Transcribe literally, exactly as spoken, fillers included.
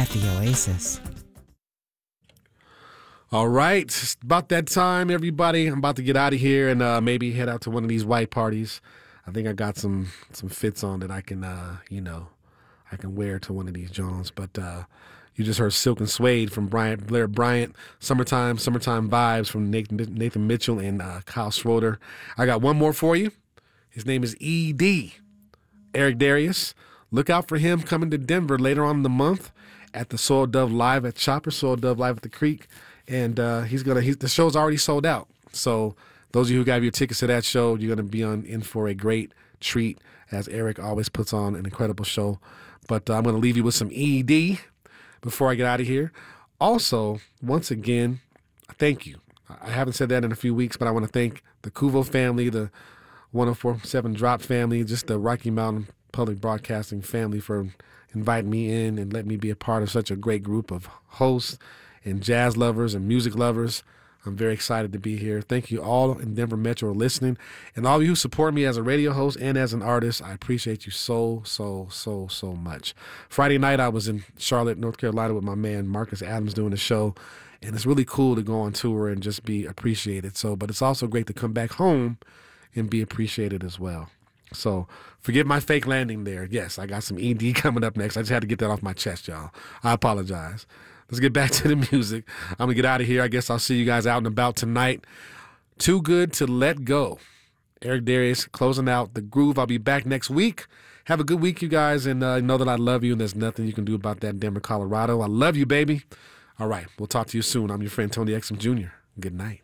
at the Oasis. All right, it's about that time, everybody. I'm about to get out of here and uh, maybe head out to one of these white parties. I think I got some some fits on that I can, uh, you know, I can wear to one of these Jones. But uh, you just heard Silk and Suede from Bryant, Blair Bryant, Summertime, Summertime Vibes from Nathan, Nathan Mitchell and uh, Kyle Schroeder. I got one more for you. His name is E D, Eric Darius. Look out for him coming to Denver later on in the month at the Soil Dove Live at Chopper, Soil Dove Live at the Creek. And uh, he's gonna. He's, the show's already sold out. So those of you who got your tickets to that show, you're gonna be on in for a great treat. As Eric always puts on an incredible show. But uh, I'm gonna leave you with some E D before I get out of here. Also, once again, thank you. I haven't said that in a few weeks, but I want to thank the Kuvo family, the one oh four point seven Drop family, just the Rocky Mountain Public Broadcasting family for inviting me in and letting me be a part of such a great group of hosts and jazz lovers and music lovers. I'm very excited to be here. Thank you all in Denver Metro for listening. And all of you who support me as a radio host and as an artist, I appreciate you so, so, so, so much. Friday night, I was in Charlotte, North Carolina with my man Marcus Adams doing a show. And it's really cool to go on tour and just be appreciated. So, but it's also great to come back home and be appreciated as well. So forgive my fake landing there. Yes, I got some E D coming up next. I just had to get that off my chest, y'all. I apologize. Let's get back to the music. I'm going to get out of here. I guess I'll see you guys out and about tonight. Too Good to Let Go. Eric Darius closing out the groove. I'll be back next week. Have a good week, you guys, and uh, know that I love you, and there's nothing you can do about that in Denver, Colorado. I love you, baby. All right, we'll talk to you soon. I'm your friend, Tony Exum Junior Good night.